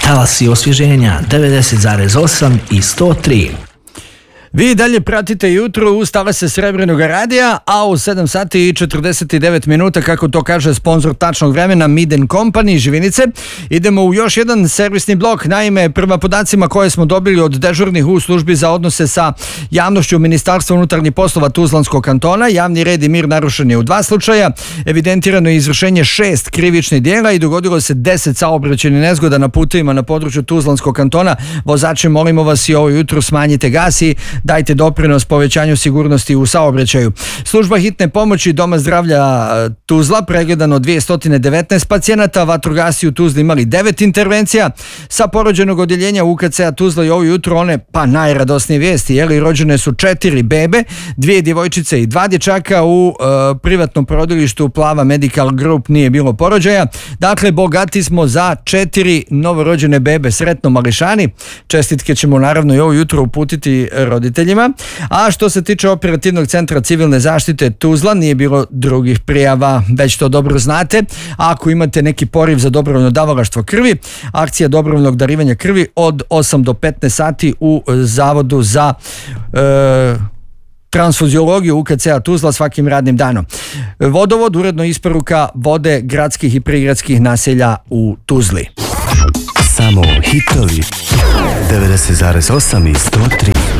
Talasi osvježenja 90,8 i 103. Vi dalje pratite jutro uz talase Srebrenog radija, a u 7 sati i 49 minuta, kako to kaže sponzor tačnog vremena, Mid & Company Živinice, idemo u još jedan servisni blok. Naime, prema podacima koje smo dobili od dežurnih u službi za odnose sa javnošću Ministarstva unutarnjih poslova Tuzlanskog kantona, javni red i mir narušen je u 2 slučaja, evidentirano je izvršenje 6 krivičnih djela i dogodilo se 10 saobraćajnih nezgoda na putevima na području Tuzlanskog kantona. Vozači, molimo vas i ovo jutro smanjite gas i dajte doprinos povećanju sigurnosti u saobraćaju. Služba hitne pomoći Doma zdravlja Tuzla pregledano 219 pacijenata, vatrogasci u Tuzli imali 9 intervencija. Sa porođenog odjeljenja UKC-a Tuzla i ovo jutro one pa najradosnije vijesti, rođene su 4 bebe, 2 djevojčice i 2 dječaka. U privatnom porodilištu Plava Medical Group nije bilo porođaja. Dakle, bogati smo za 4 novorođene bebe. Sretno mališani. Čestitke ćemo naravno i ovo jutro uputiti roditeljima. A što se tiče operativnog centra civilne zaštite Tuzla, nije bilo drugih prijava, već to dobro znate. A ako imate neki poriv za dobrovoljno davalaštvo krvi, akcija dobrovoljnog darivanja krvi od 8 do 15 sati u Zavodu za transfuziologiju UKC-a Tuzla svakim radnim danom. Vodovod, uredno isporuka vode gradskih i prigradskih naselja u Tuzli. Samo hitovi 90,8 i 103.